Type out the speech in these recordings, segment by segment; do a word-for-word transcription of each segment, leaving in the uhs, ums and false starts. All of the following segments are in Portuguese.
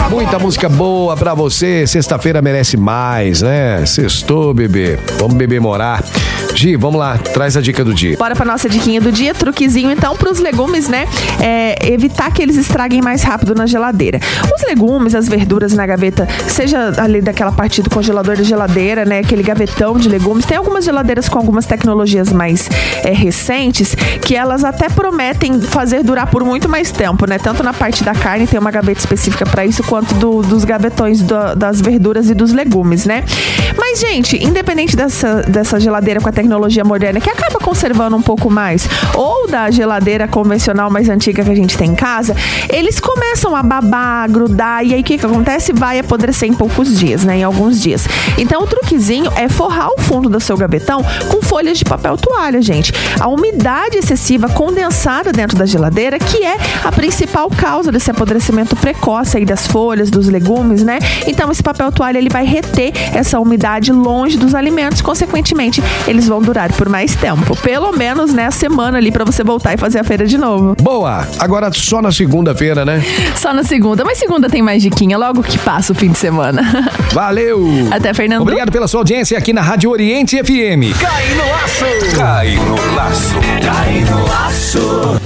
Muita música boa pra você. Sexta-feira merece mais, né? Sextou, bebê. Vamos beber morar. Gi, vamos lá, traz a dica do dia. Bora pra nossa diquinha do dia, truquezinho então pros legumes, né? É, evitar que eles estraguem mais rápido na geladeira. Os legumes, as verduras na gaveta, seja ali daquela parte do congelador da geladeira, né? Aquele gavetão de legumes. Tem algumas geladeiras com algumas tecnologias mais é, recentes que elas até prometem fazer durar por muito mais tempo, né? Tanto na parte da carne, tem uma gaveta específica pra isso, quanto do, dos gavetões do, das verduras e dos legumes, né? Mas, gente, independente dessa, dessa geladeira com a tecnologia moderna, que acaba conservando um pouco mais, ou da geladeira convencional mais antiga que a gente tem em casa, eles começam a babar, a grudar, e aí o que que acontece? Vai apodrecer em poucos dias, né? Em alguns dias. Então, o truquezinho é forrar o fundo do seu gavetão com folhas de papel toalha, gente. A umidade excessiva condensada dentro da geladeira, que é a principal causa desse apodrecimento precoce aí das folhas, dos legumes, né? Então, esse papel toalha, ele vai reter essa umidade longe dos alimentos, consequentemente, eles vão durar por mais tempo. Pelo menos, né, a semana ali pra você voltar e fazer a feira de novo. Boa! Agora só na segunda-feira, né? Só na segunda. Mas segunda tem mais diquinha, logo que passa o fim de semana. Valeu! Até, Fernando. Obrigado pela sua audiência aqui na Rádio Oriente F M. Cai no laço! Cai no laço! Cai no laço!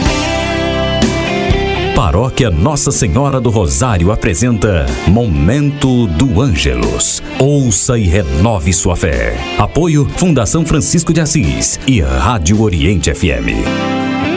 Paróquia Nossa Senhora do Rosário apresenta Momento do Ângelus. Ouça e renove sua fé. Apoio Fundação Francisco de Assis e Rádio Oriente F M.